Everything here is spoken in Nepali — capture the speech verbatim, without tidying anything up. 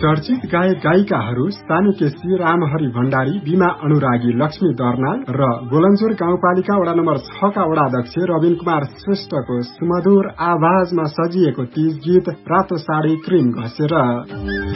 चर्चित गायक गायिकाहरू सानु केसी, रामहरि भण्डारी, बीमा अनुरागी, लक्ष्मी दर्नाल र गोलन्जोर गाउँपालिका वडा नम्बर छ का वडाध्यक्ष रविन कुमार श्रेष्ठको सुमधुर आवाजमा सजिएको तीज गीत रातो साडी क्रिम घसेर।